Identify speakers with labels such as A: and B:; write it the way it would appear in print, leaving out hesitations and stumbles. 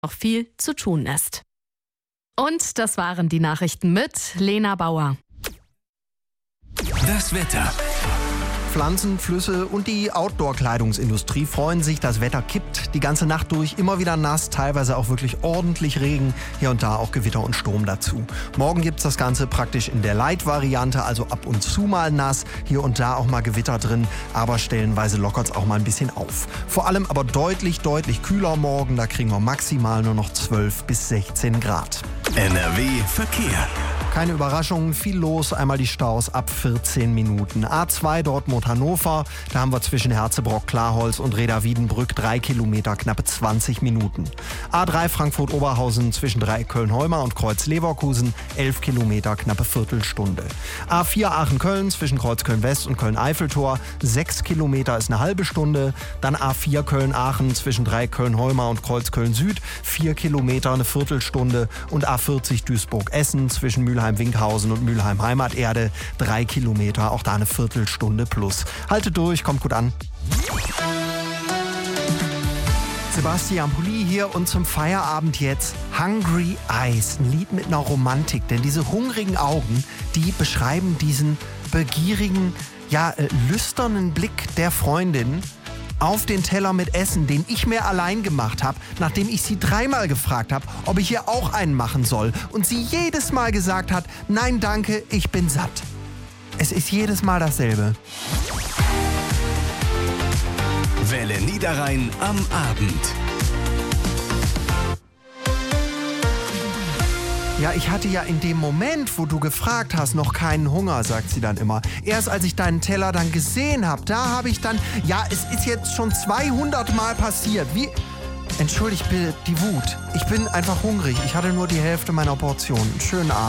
A: noch viel zu tun ist. Und das waren die Nachrichten mit Lena Bauer.
B: Das Wetter.
C: Pflanzen, Flüsse und die Outdoor-Kleidungsindustrie freuen sich, das Wetter kippt die ganze Nacht durch, immer wieder nass, teilweise auch wirklich ordentlich Regen, hier und da auch Gewitter und Sturm dazu. Morgen gibt's das Ganze praktisch in der Light-Variante, also ab und zu mal nass, hier und da auch mal Gewitter drin, aber stellenweise lockert's auch mal ein bisschen auf. Vor allem aber deutlich kühler morgen, da kriegen wir maximal nur noch 12 bis 16 Grad.
B: NRW Verkehr.
C: Keine Überraschungen, viel los. Einmal die Staus ab 14 Minuten. A2 Dortmund-Hannover, da haben wir zwischen Herzebrock-Klarholz und Reda-Wiedenbrück 3 Kilometer, knappe 20 Minuten. A3 Frankfurt-Oberhausen zwischen Dreieck-Köln-Heumar und Kreuz-Leverkusen 11 Kilometer, knappe Viertelstunde. A4 Aachen-Köln zwischen Kreuzköln-West und Köln-Eiffeltor 6 Kilometer ist eine halbe Stunde. Dann A4 Köln-Aachen zwischen Dreieck-Köln-Heumar und Kreuz-Köln-Süd 4 Kilometer, eine Viertelstunde. Und A40 Duisburg-Essen zwischen Mülheim-Winkhausen und Mülheim-Heimaterde 3 Kilometer, auch da eine Viertelstunde plus. Haltet durch, kommt gut an. Sebastian Pulli hier und zum Feierabend jetzt Hungry Eyes, ein Lied mit einer Romantik, denn diese hungrigen Augen, die beschreiben diesen begierigen, lüsternen Blick der Freundin auf den Teller mit Essen, den ich mir allein gemacht habe, nachdem ich sie 3-mal gefragt habe, ob ich ihr auch einen machen soll. Und sie jedes Mal gesagt hat, nein danke, ich bin satt. Es ist jedes Mal dasselbe.
B: Welle Niederrhein am Abend.
C: Ja, ich hatte ja in dem Moment, wo du gefragt hast, noch keinen Hunger, sagt sie dann immer. Erst als ich deinen Teller dann gesehen habe, da habe ich dann, es ist jetzt schon 200 Mal passiert. Wie? Entschuldigt bitte die Wut. Ich bin einfach hungrig. Ich hatte nur die Hälfte meiner Portion. Schönen Abend.